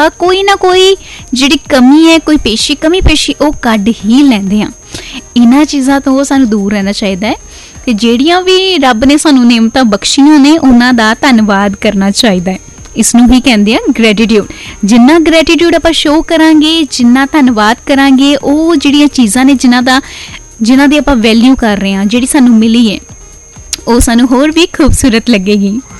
ਆਪਾਂ ਕੋਈ ਨਾ ਕੋਈ ਜਿਹੜੀ ਕਮੀ ਹੈ, ਕੋਈ ਕਮੀ ਪੇਸ਼ੀ ਉਹ ਕੱਢ ਹੀ ਲੈਂਦੇ ਹਾਂ। ਇਹਨਾਂ ਚੀਜ਼ਾਂ ਤੋਂ ਸਾਨੂੰ ਦੂਰ ਰਹਿਣਾ ਚਾਹੀਦਾ ਹੈ ਤੇ ਜਿਹੜੀਆਂ ਵੀ ਰੱਬ ਨੇ ਸਾਨੂੰ ਨਿਯਮਤਾਂ ਬਖਸ਼ੀਆਂ ਨੇ ਉਹਨਾਂ ਦਾ ਧੰਨਵਾਦ ਕਰਨਾ ਚਾਹੀਦਾ ਹੈ। ਇਸ ਨੂੰ ਵੀ ਕਹਿੰਦੇ ਆ ਗ੍ਰੈਟੀਟਿਊਡ। ਜਿੰਨਾ ਗ੍ਰੈਟੀਟਿਊਡ ਆਪਾਂ ਸ਼ੋਅ ਕਰਾਂਗੇ, ਜਿੰਨਾ ਧੰਨਵਾਦ ਕਰਾਂਗੇ, ਉਹ ਜਿਹੜੀਆਂ ਚੀਜ਼ਾਂ ਨੇ ਜਿਨ੍ਹਾਂ ਦੀ ਆਪਾਂ ਵੈਲਿਊ ਕਰ ਰਹੇ ਹਾਂ, ਜਿਹੜੀ ਸਾਨੂੰ ਮਿਲੀ ਹੈ, ਉਹ ਸਾਨੂੰ ਹੋਰ ਵੀ ਖੂਬਸੂਰਤ ਲੱਗੇਗੀ।